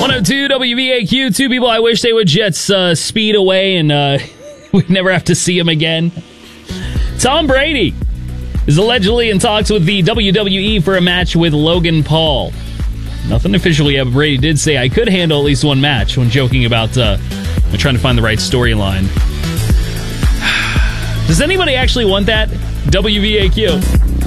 102 WVAQ. Two people I wish they would just speed away and we'd never have to see him again. Tom Brady is allegedly in talks with the WWE for a match with Logan Paul. Nothing official yet, but Brady did say, I could handle at least one match when joking about trying to find the right storyline. Does anybody actually want that? WVAQ.